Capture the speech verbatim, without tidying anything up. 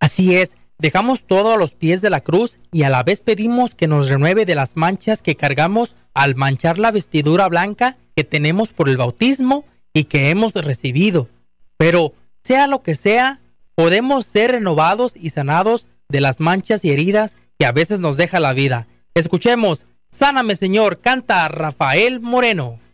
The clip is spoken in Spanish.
Así es, dejamos todo a los pies de la cruz y a la vez pedimos que nos renueve de las manchas que cargamos al manchar la vestidura blanca que tenemos por el bautismo y que hemos recibido. Pero, sea lo que sea, podemos ser renovados y sanados de las manchas y heridas que a veces nos deja la vida. Escuchemos, Sáname Señor, canta Rafael Moreno.